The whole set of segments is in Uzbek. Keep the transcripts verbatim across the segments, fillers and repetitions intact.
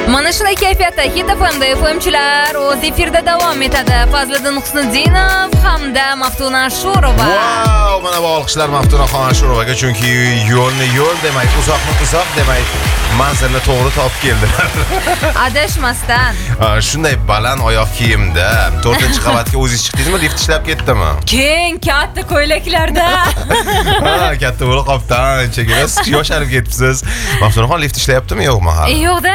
Mana shunday kayfiyatda Hit F M da F M'chilar o'z efirda davom etadi. Fazliddin Husniddinov hamda Maftuna Ashurova. Wow, mana bu olqishlar Maftunaxon Ashurovaga, chunki yo'lni yo'l demay, uzoqni uzoq demay, manzilni to'g'ri topib keldilar. Adashmasdan. Shunday baland oyoq kiyimda to'rtinchi qavatga o'zingiz chiqdingizmi, lift ishlab ketdimi? Keng katta ko'ylaklarda. Ha, katta bo'lib qopti, anchaga yosharib ketibsiz. Maftunaxon lift ishlayaptimi, yo'qmi hali? Yo'qda.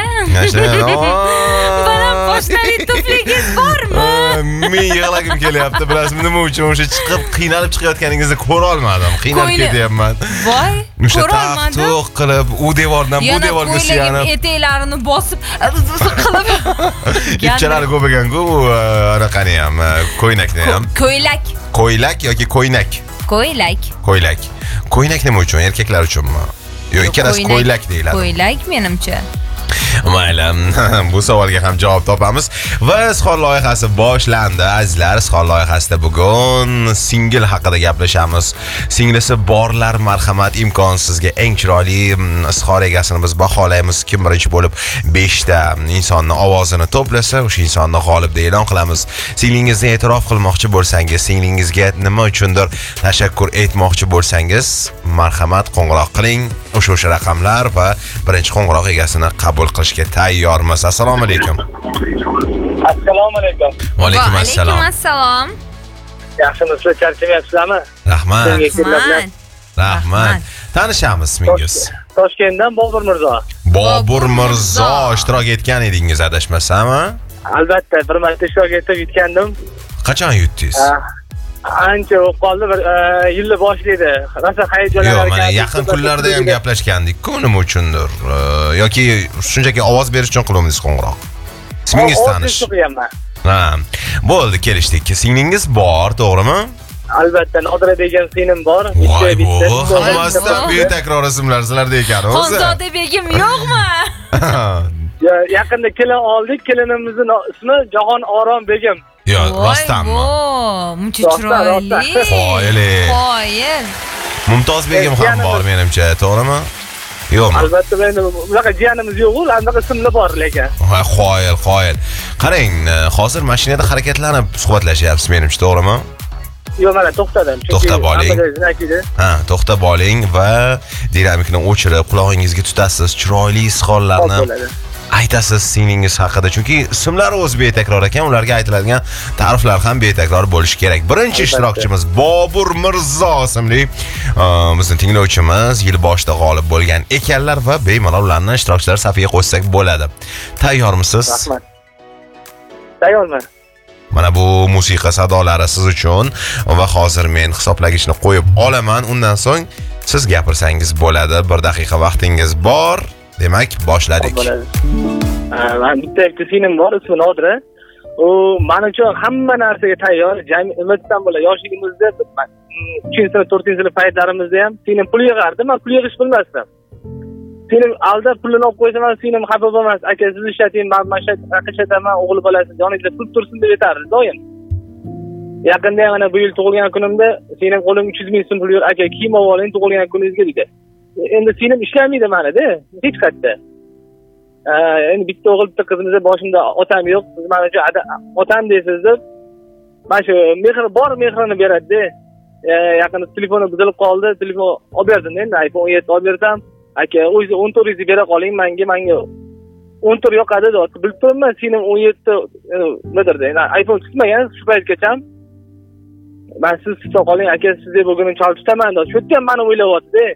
Baland poshnali tufligingiz bormi? Men yig'lagim kelyapti, bilasizmi, nima uchun o'sha chiqib qiynalib chiqayotganingizni ko'ra olmadim. Qiynalib ketyapman. Voy, ko'ra olmadim. To'q qilib, u devordan bu devorga suyanib, etaklarini bosib qilib. Ipchalari ko'p ekan-ku, bu anaqani ham, ko'ynakni ham. Ko'ylak. Ko'ylak yoki ko'ynak? Ko'ylak. Ko'ylak. Ko'ynak nima uchun? Erkaklar uchunmi? Yo'q, ikkalasi ko'ylak deyiladi. Ko'ylak menimcha. Mayli, bu savolga ham javob topamiz. Va Isxon loyihasi boshlandi. Azizlar, Isxon loyihasida bugun singil haqida gaplashamiz. Singlisi borlar marhamat, imkonsizga eng chiroyli Isxon egasini biz baholaymiz. Kim birinchi bo'lib besh ta insonni ovozini to'plasa, o'sha insonni g'olib deb e'lon qilamiz. Singlingizni e'tirof qilmoqchi bo'lsangiz, singlingizga nima uchundir tashakkur aytmoqchi bo'lsangiz, marhamat qo'ng'iroq qiling. O'sha o'sha raqamlar va birinchi qo'ng'iroq egasini qabul qilishga tayyormiz. Assalomu alaykum. Assalomu alaykum. Va alaykum assalom. Alaykum assalom. Yaxshimisiz, charchamayapsizlarmi? Rahmat. Rahmat. Rahmat. Tanishamiz ismingiz? Toshkentdan Bobur Mirzo. Bobur Mirzo ishtirok etgan edingiz, adashmasam-a? Albatta, bir marta ishtirok etib yutgandim. Qachon yutdingiz? Ancha bo'lib qoldi, bir yilni boshlaydi. Rosa hayajonlar. Yo'q, mana yaqin kunlarda ham gaplashgandik-ku, nima uchundir? Yoki shunchaki ovoz berish uchun qilamiz qo'ng'iroq. Ismingiz tanish? Ha, bo'ldi, kelishdik. Singlingiz bor, to'g'rimi? Albatta, Nodira degan singlim bor. Voy bu, hammasidan betakror ismlar sizlarda ekan o'zi. Xonzoda begim yo'qmi? Yaqinda kelin oldik, kelinimizning ismi Jahon Orom begim. Yo'q, rostdanmi? Voy, muncha chiroyli. Qoyil. Qoyil. Mumtoz begim ham bor menimcha, to'g'rimi? Yo'qmi? Albatta, men bunaqa jiyanimiz yo'q-ku, anaqa ismlar bor lekin. Ha, qoyil, qoyil. Qarang, hozir mashinada harakatlanib suhbatlashyapsiz menimcha, to'g'rimi? Yo'q, mana to'xtadim. To'xtab oling. Ha, to'xtab oling va dinamikni o'chirib, qulog'ingizga tutasiz, chiroyli isxonlarni aytasiz singlingiz haqida, chunki ismlari o'zi betakror ekan, ularga aytiladigan ta'riflar ham betakror bo'lishi kerak. Birinchi ishtirokchimiz Bobur Mirzo ismli bizning tinglovchimiz yil boshida g'olib bo'lgan ekanlar va bemalol ularni ishtirokchilar safiga qo'shsak bo'ladi. Tayyormisiz? Rahmat. Tayyorman. Mana bu musiqa sadolari siz uchun va hozir men hisoblagichni qo'yib olaman. Undan so'ng siz gapirsangiz bo'ladi. Bir daqiqa vaqtingiz bor. Demak, boshladik. Men bitta kusinim bor, ismi Nodira. U men uchun hamma narsaga tayyor. Jamiyatdan bo'la yoshligimizda uchinchi sinf, to'rtinchi sinf paytlarimizda ham singlim pul yig'ardi. Men pul yig'ish bilmasdim. Singlim alda pulini olib qo'ysam, singlim xafa bo'lmas. Aka, siz ishlating, men mana shu ishlayman, o'g'il bolasiz, yoningizda pul tursin deb aytardi doim. Yaqinda mana bu yil tug'ilgan kunimda singlim qo'lim uch yuz ming so'm pul ber, aka, kiyim olib oling tug'ilgan kuningizga dedi. Endi singlim ishlamaydi mana-da, hech qayerda. Endi bitta o'g'il, bitta qizimizda boshimda otam yo'q. Siz mana shu otam deysiz deb, mana shu mehr bor mehrini beradi-da. Yaqinda telefoni buzilib qoldi, telefon olib berdim endi, iPhone o'n yetti olib bersam, aka, o'zi o'n to'rt bera qoling, menga, menga o'n to'rt yoqadi deb, bilib turibman, singlim o'n yetti nimadirda. iPhone tutmagan shu paytgacha. Men siz tutib qoling, aka, sizga bugun chalib tutaman deb. Shu yerda ham meni o'ylayapti-da.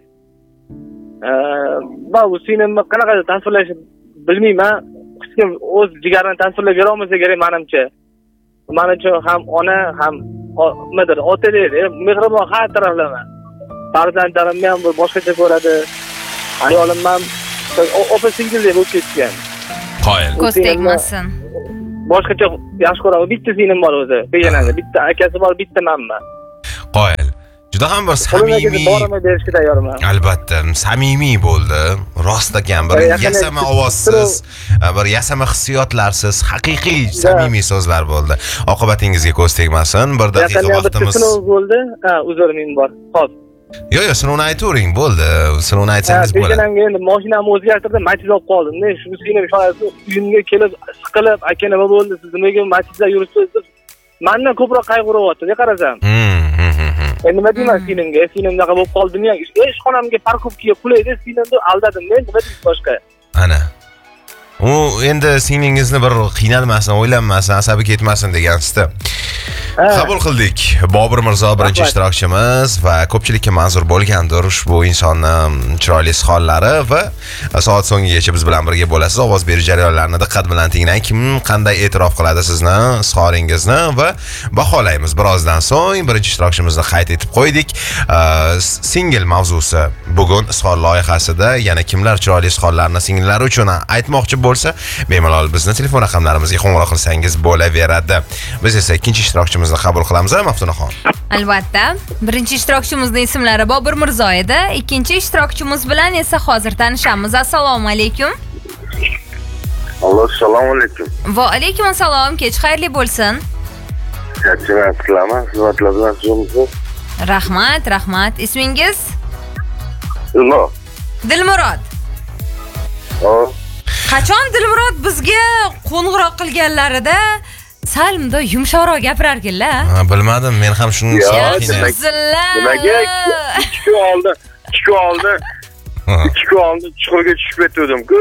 Va bu singlimni qanaqa tasvirlash bilmayman. Hech kim o'z jigarini tasvirlab bera olmasa kerak menimcha. Men uchun ham ona, ham nimadir, otadek, mehribon har taraflama. Farzandlarim ham boshqacha ko'radi. Ayolim ham opa singildek bo'lib ketgan. Qoyil. Ko'z tegmasin. Boshqacha yaxshi ko'raman. Bitta singlim bor o'zi. Bejanadi. Bitta akasi bor, bitta menman. Qoyil. Juda ham bir samimiy, borimni berishga tayyorman. Albatta, samimiy bo'ldi. Rost ekan, bir yasama ovozsiz, bir yasama hissiyotlarsiz, haqiqiy samimiy so'zlar bo'ldi. Oqibatingizga ko'z tegmasin. Bir daqiqa vaqtimiz bo'ldi. Ha, uzr, men bor. Hop. Yo'q, yo'q, sinovni aytavering, bo'ldi. Sinovni aytsangiz bo'ladi. Peshanamga endi mashinamni o'zgartirdim, Matiz olib qoldim-da. Shu singlim shoyasi uyimga kelib siqilib, aka nima bo'ldi, siz nimaga Matizda yuribsiz deb mendan ko'proq qayg'uryapti-da qarasam. Endi nima deyman singlimga? Singlim bunaqa bo'lib qoldim-ya. Ishxonamga parkovkaga qulaydi, singlimni aldadim-da, nima deysiz boshqa? Ana. U endi singlingizni bir qiynalmasin, o'ylanmasin, asabi ketmasin degansizda. Qabul qildik. Bobur Mirzo birinchi ishtirokchimiz va ko'pchilikka manzur bo'lgandir ushbu insonning chiroyli hollari va soat so'ngigacha biz bilan birga bo'lasiz. Ovoz berish jarayonlarini diqqat bilan tinglang. Kim qanday e'tirof qiladi sizni, holingizni va baholaymiz. Birozdan so'ng birinchi ishtirokchimizni qayd etib qo'ydik. Single mavzusi bugun ishxol loyihasida yana kimlar chiroyli hollarini singlilari uchun aytmoqchi bo'lsa, bemalol bizni telefon raqamlarimizga qo'ng'iroq qilsangiz bo'laveradi. Biz esa ikkinchi ishtirokchimizni qabul qilamiz, Maftunaxon. Albatta, birinchi ishtirokchimizning ismlari Bobur Mirzo edi. Ikkinchi ishtirokchimiz bilan esa hozir tanishamiz. Assalomu alaykum. Assalomu alaykum. Va alaykum assalom. Kech xayrli bo'lsin. Yaxshiman, qilaman. Xizmatlar bilan sizmiz. Rahmat, rahmat. Ismingiz? Dilmurod. Dilmurod. Oh. Qachon Dilmurod bizga qo'ng'iroq qilganlarida salimda yumshoqroq gapirarkanlar. Ha, bilmadim, men ham shuni Yaxshisilar. Nimaga ikki kun oldin, ikki kun oldin, ikki kun oldin chuqurga tushib ketdim-ku.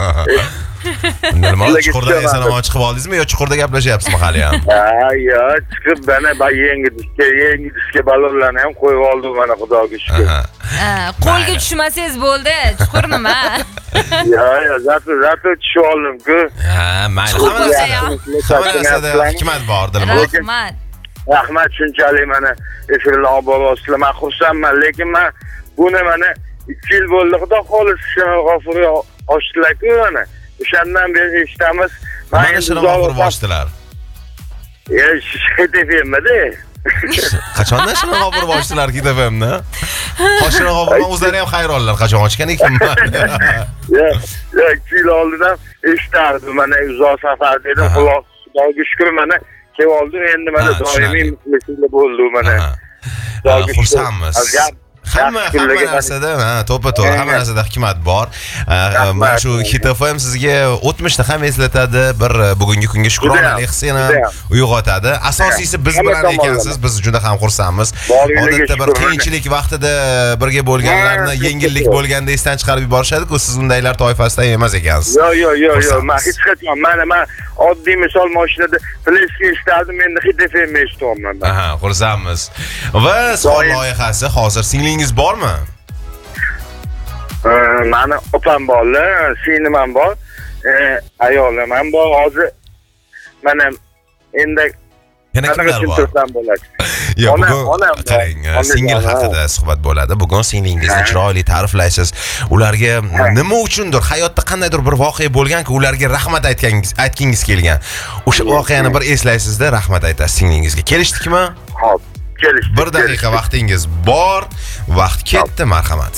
Nima, chuqurdan eson-omon chiqib oldingizmi yo chuqurda gaplashyapsizmi hali ham? Ha, yo, chiqib mana ba yangi diska, yangi diska ballonlarni ham qo'yib oldim mana Xudoga shukr. Ha, qo'lga tushmasangiz bo'ldi, chuqur nima? Yo, yo, zato, zato tushib oldim-ku. Ha, mayli. Hamma narsada hikmat bor, Dilmurod. Rahmat. Rahmat shunchalik mana efirlar olib boryapsizlar. Men xursandman, lekin men buni mana ikki yil bo'ldi, Xudo xohlasa G'ofurga ochdilar-ku mana. O'shandan beri eshitamiz. Mana shuni G'ofur boshdilar. Ya, shaytefemda. Qachondan shuni G'ofur boshdilar K T F M ni? Qo'shni G'ofurning o'zlari ham hayronlar, qachon ochgan ekanman. Ya, ya, ikki yil oldin eshitardim, mana uzoq safar dedim, xulos Xudoga shukr mana kelib oldim, endi mana doimiy muxlislar bo'ldi mana. Xursandmiz. Hamma hamma narsada, ha, to'ppa-to'g'ri, hamma narsada hikmat bor. Mana shu K T F M sizga o'tmishni ham eslatadi, bir bugungi kunga shukronalik hissini uyg'otadi. Asosiysi biz bilan ekansiz, biz juda ham xursandmiz. Odatda bir qiyinchilik vaqtida birga bo'lganlarni yengillik bo'lganda esdan chiqarib yuborishadi-ku, siz undaylar toifasidan emas ekansiz. Yo, yo, yo, yo, men hech qachon mana men oddiy misol mashinada fleshga ishlardim, endi K T F M eshityapman. Aha, xursandmiz. Va ishxol loyihasi hozir singlingiz bormi? Mani opam borlar, singlim ham bor, ayolim ham bor. Hozir mana endi yana kimlar bor? Yo'q, bugun qarang, singil haqida suhbat bo'ladi. Bugun singlingizni chiroyli ta'riflaysiz. Ularga nima uchundir hayotda qandaydir bir voqea bo'lganki, ularga rahmat aytganingiz, aytgingiz kelgan. O'sha voqeani bir eslaysizda, rahmat aytasiz singlingizga. Kelishdikmi? Xo'p, kelishdik. Bir daqiqa vaqtingiz bor. Vaqt ketdi, marhamat.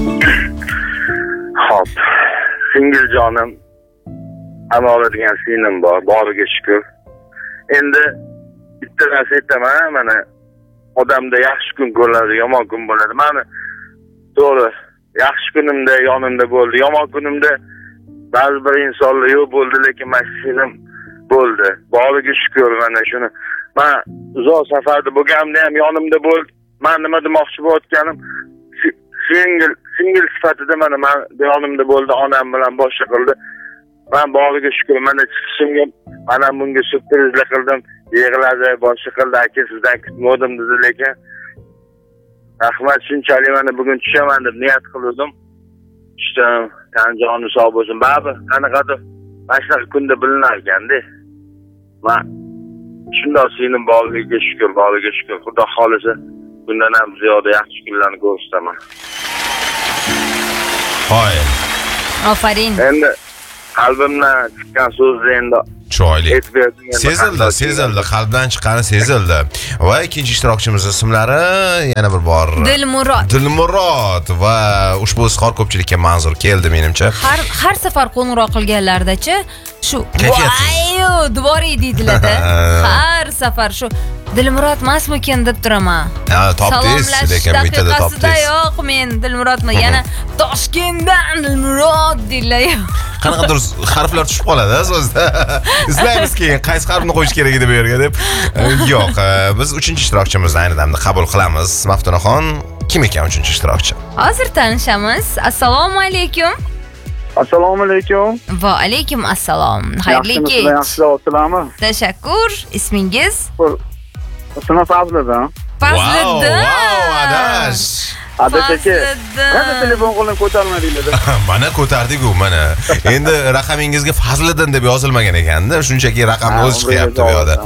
Xo'p. Singil jonim, Amora degan singlim bor, boriga shukr. Endi bitta narsa aytaman, mana odamda yaxshi kun bo'ladi, yomon kun bo'ladi. Meni to'g'ri, yaxshi kunimda yonimda bo'ldi, yomon kunimda ba'zi bir insonlar yo'q bo'ldi, lekin mashinim bo'ldi. Boriga shukr mana shuni. Men uzoq safarda bo'lganimda ham yonimda bo'ldi. Men nima demoqchi bo'layotganim, singil, singil sifatida mana men yonimda bo'ldi, onam bilan boshqa qildi. Men boriga shukr, mana chiqishimga mana bunga syurprizlar qildim. Yig'ladi, boshqa qildi, aka sizdan kutmadim dedi, lekin rahmat shunchalik mana bugun tushaman deb niyat qildim. Tushdim, tan joni sog' bo'lsin. Baribir qanaqadir mana shunaqa kunda bilinar ekan-da. Men shundoq singlim borligiga shukr, boriga shukr. Xudo xolisa bundan ham ziyoda yaxshi kunlarni ko'rsataman. Hoy. Afarin. Endi qalbimdan chiqqan so'zni endi chiroyli sezildi, sezildi, qalbdan chiqqani sezildi. Va ikkinchi ishtirokchimizning ismlari yana bir bor Dilmurod. Dilmurod va ushbu izhor ko'pchilikka manzur keldi menimcha. Har har safar qo'ng'iroq qilganlardachi shu "Voy, dvoriy" deydilar-da. Har safar shu Dilmurod emasmikin deb turaman. Ha, topdingiz, lekin bittada topdingiz. Daqiqasidayoq men Dilmurodman, yana Toshkentdan Dilmurod deylar. Qanaqadir harflar tushib qoladi so'zda. Izlaymiz keyin qaysi harfni qo'yish kerak edi bu yerga deb. Yo'q, biz uchinchi ishtirokchimizni ayni damda qabul qilamiz. Maftunaxon, kim ekan uchinchi ishtirokchi? Hozir tanishamiz. Assalomu alaykum. Assalomu alaykum. Va alaykum assalom. Xayrli kech. Yaxshi, Tashakkur. Ismingiz? Ismim Fazliddin. Fazliddin. Wow, adash. Adash aka. Qanday telefon qo'lini ko'tarmadinglar? Mana ko'tardik-ku, mana. Endi raqamingizga Fazliddin deb yozilmagan ekanda, shunchaki raqamni o'zi chiqyapti bu yerda.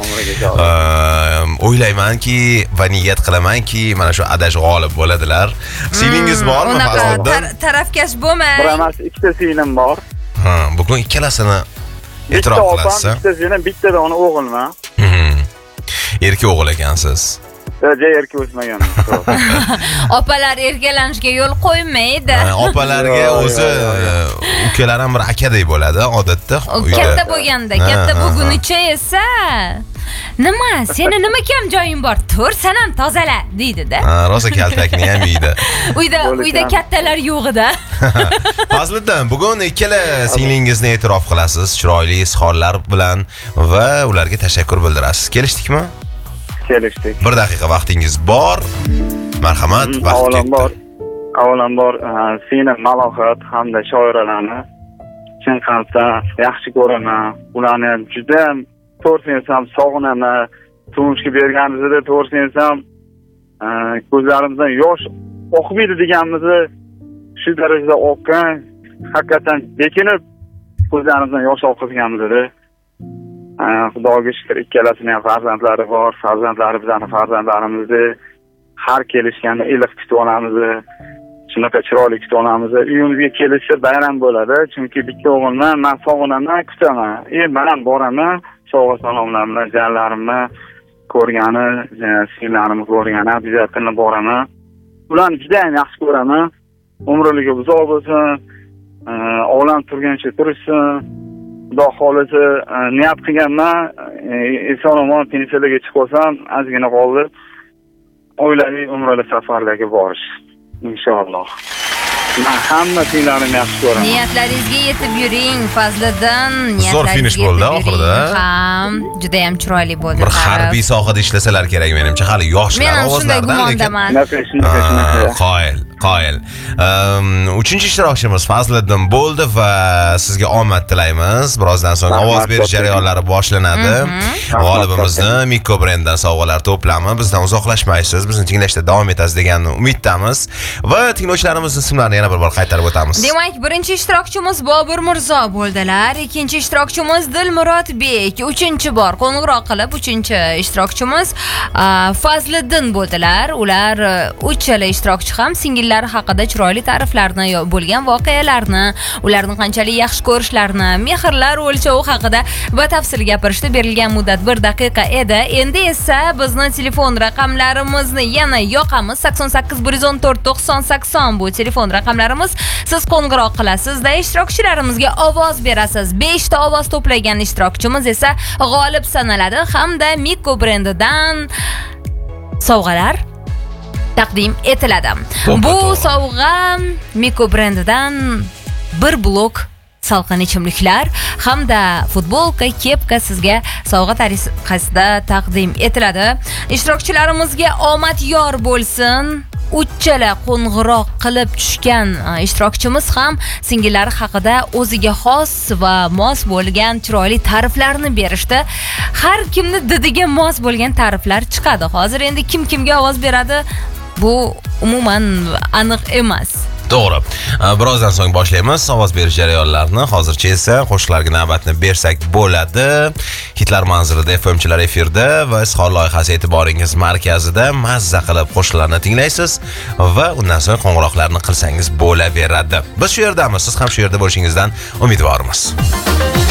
O'ylaymanki va niyat qilamanki, mana shu adash g'olib bo'ladilar. Singlingiz bormi Fazliddin? Tarafkash bo'lmang. Bir emas, ikkita singlim bor. Ha, bugun ikkalasini e'tirof qilasiz. Bitta singlim, bitta dona o'g'ilman. Erkak o'g'il ekansiz. Joy erkak o'smagan. Opalar erkalanishga yo'l qo'ymaydi. Opalarga o'zi ukalar ham bir akadek bo'ladi odatda. Katta bo'lganda, katta bo'lgunicha esa nima, seni nima kam joying bor? Tur, sen ham tozala deydi-da. Ha, rosa kaltakni ham yeydi. Uyda, uyda kattalar yo'q-da. Fazliddin, bugun ikkala singlingizni e'tirof qilasiz, chiroyli izhorlar bilan va ularga tashakkur bildirasiz. Kelishdikmi? Kelishdik. Bir daqiqa vaqtingiz bor. Marhamat, vaqt ketdi. Avvalambor, seni malohat hamda shoiralarni chin qalbdan yaxshi ko'raman. Ularni juda to'g'risini sog'inaman. Turmushga berganimizda to'g'risini ko'zlarimizdan yosh oqmaydi deganimizni shu darajada oqqan, haqiqatan bekinib ko'zlarimizdan yosh oqizganmizda. Xudoga shukr, ikkalasini ham farzandlari bor. Farzandlari bizning farzandlarimizni har kelishganda iliq kutib olamiz. Shunaqa chiroyli kutib olamiz. Uyimizga kelishsa bayram bo'ladi, chunki bitta o'g'ilman, men sog'inaman, kutaman. E, men ham boraman, sog'a salomlar bilan janlarimni ko'rgani, sinlarimni ko'rgani, obязательно boraman. Ularni juda ham yaxshi ko'raman. Umrligi uzoq bo'lsin, olam turgancha turishsin. Xudo xolisi niyat qilganman, eson-omon pensiyaga chiqib olsam, ozgina qoldi. Oilaviy umrli safarlarga borish. Inshaalloh. Men hamma singlarimni yaxshi ko'raman. Niyatlaringizga yetib yuring, Fazliddin. Zo'r finish bo'ldi oxirida. Ha, juda ham chiroyli bo'ldi. Bir harbiy sohada ishlasalar kerak menimcha, hali yoshlar ovozlaridan lekin. Qoyil, qoyil. uchinchi ishtirokchimiz Fazliddin bo'ldi va sizga omad tilaymiz. Birozdan so'ng ovoz berish jarayonlari boshlanadi. G'olibimizni Mikko brenddan sovg'alar to'plami. Bizdan uzoqlashmaysiz. Bizni tinglashda davom etasiz degan umiddamiz va tinglovchilarimizning ismlarini yana bir bor qaytarib o'tamiz. Demak, birinchi ishtirokchimiz Bobur Mirzo bo'ldilar. Ikkinchi ishtirokchimiz Dilmurodbek. Uchinchi bor qo'ng'iroq qilib, uchinchi ishtirokchimiz Fazliddin bo'ldilar. Ular uchala ishtirokchi ham singillari haqida chiroyli ta'riflarni, bo'lgan voqealarni, ularni qanchalik yaxshi ko'rishlarini, mehrlar o'lchovi haqida batafsil gapirishdi. Berilgan muddat bir daqiqa edi. Endi esa bizni telefon raqamlarimizni yana yoqamiz. sakson sakkiz bir yuz o'n to'rt to'qson sakson bu telefon raqamlarimiz. Siz qo'ng'iroq qilasizda ishtirokchilarimizga ovoz berasiz. besh ta ovoz to'plagan ishtirokchimiz esa g'olib sanaladi hamda Mikko brendidan sovg'alar taqdim etiladi. Bu sovg'a Mikko brendidan bir blok salqin ichimliklar hamda futbolka, kepka sizga sovg'a tariqasida taqdim etiladi. Ishtirokchilarimizga omad yor bo'lsin. Uchala qo'ng'iroq qilib tushgan ishtirokchimiz ham singillari haqida o'ziga xos va mos bo'lgan chiroyli ta'riflarni berishdi. Har kimni didiga mos bo'lgan ta'riflar chiqadi. Hozir endi kim kimga ovoz beradi, bu umuman aniq emas. To'g'ri. Birozdan so'ng boshlaymiz ovoz berish jarayonlarini. Hozircha esa qo'shiqlarga navbatni bersak bo'ladi. Hitlar manzilida F M chilar efirda va izhor loyihasi e'tiboringiz markazida mazza qilib qo'shiqlarni tinglaysiz va undan so'ng qo'ng'iroqlarni qilsangiz bo'laveradi. Biz shu yerdamiz, siz ham shu yerda bo'lishingizdan umidvormiz.